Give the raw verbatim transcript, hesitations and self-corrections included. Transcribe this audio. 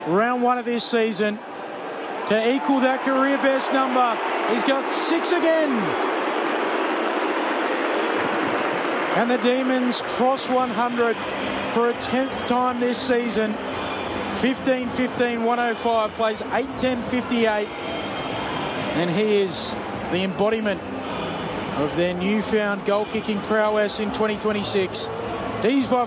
round one of this season to equal that career best number. He's got six again. And the Demons cross one hundred for a tenth time this season. fifteen fifteen one oh five, plays eight ten fifty-eight. And he is the embodiment of their newfound goal-kicking prowess in twenty twenty-six. D's by